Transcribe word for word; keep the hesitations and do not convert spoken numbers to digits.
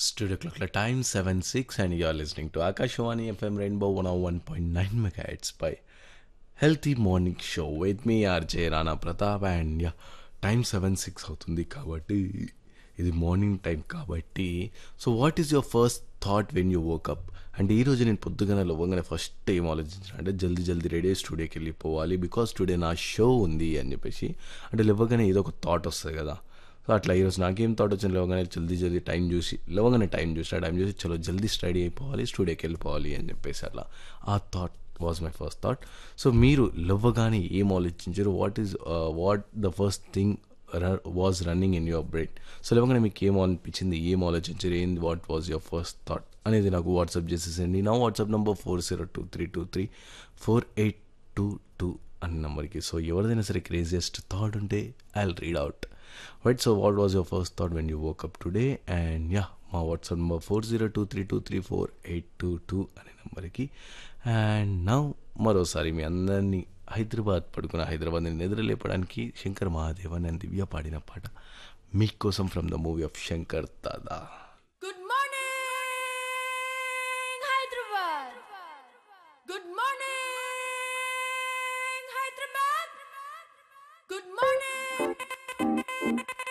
Studio clock la time seven six and you're listening to Akashwani F M Rainbow one oh one point nine megahertz by Healthy Morning Show with me R J Rana Pratap and yeah, time seven six అవుతుంది కాబట్టి ఇది morning time కాబట్టి so what is your first thought when you woke up అంటే ఈరోజు నేను పొద్దుగానే లేవగానే first ఏం ఆలోచించిన అంటే జల్దీ జల్దీ రెడీ స్టూడియోకి వెళ్ళిపోవాలి బికాస్ టుడే నా షో ఉంది అని చెప్పేసి అంటే లేవగానే ఏదో ఒక థాట్ వస్తుంది కదా సో అట్లా ఈరోజు నాకేం థాట్ వచ్చింది లేవగానే జల్దీ జల్దీ టైం చూసి లేవగానే టైం చూసి ఆ టైం చూసి చలో జల్దీ స్టడీ అయిపోవాలి స్టూడియోకి వెళ్ళిపోవాలి అని చెప్పేసి అట్లా ఆ thought was my first thought so మీరు లేవగానే ఏం ఆలోచించారు what is what the first thing was running in your brain so లేవగానే మీకు ఏం అనిపించింది ఏం ఆలోచించారు ఏంది what was your first thought అనేది నాకు వాట్సాప్ చేసేసండి నా WhatsApp number four zero two three two three four eight two two అనే నెంబర్కి సో ఎవరిదైనా సరే క్రేజియస్ట్ థాట్ ఉంటే I will read out right so what was your first thought when you woke up today and yeah మా WhatsApp number four zero two three two three four eight two two అనే నెంబర్కి and now మరోసారి మీ అందరినీ హైదరాబాద్ పడుకున్న హైదరాబాద్ని నిద్రలేపడానికి Shankar Mahadevan and దివ్య పాడిన పాట మీకోసం from the movie of Shankar Dada. Good morning, Hyderabad. Good morning, Hyderabad. Good morning.